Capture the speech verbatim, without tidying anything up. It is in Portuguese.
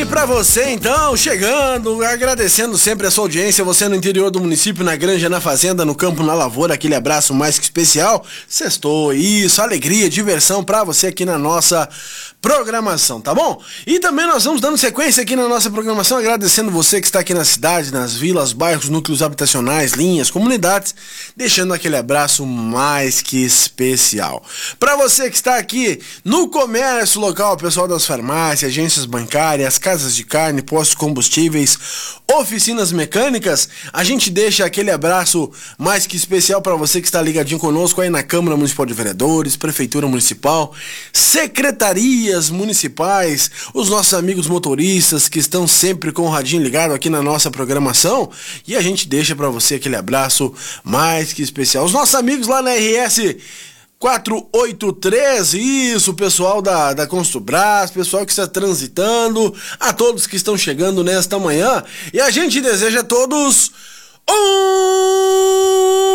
aí pra você então, chegando, agradecendo sempre a sua audiência, você no interior do município, na granja, na fazenda, no campo, na lavoura, aquele abraço mais que especial. Sextou, isso, alegria, diversão pra você aqui na nossa programação, tá bom? E também nós vamos dando sequência aqui na nossa programação, agradecendo você que está aqui na cidade, nas vilas, bairros, núcleos habitacionais, linhas, comunidades, deixando aquele abraço mais que especial. Pra você que está aqui no comércio local, pessoal das farmácias, agências bancárias, casas de carne, postos de combustíveis, oficinas mecânicas, a gente deixa aquele abraço mais que especial para você que está ligadinho conosco aí na Câmara Municipal de Vereadores, Prefeitura Municipal, secretarias municipais, os nossos amigos motoristas que estão sempre com o radinho ligado aqui na nossa programação, e a gente deixa para você aquele abraço mais que especial. Os nossos amigos lá na R S quatrocentos e oitenta e três, isso, pessoal da, da Construbras, pessoal que está transitando, a todos que estão chegando nesta manhã, e a gente deseja a todos um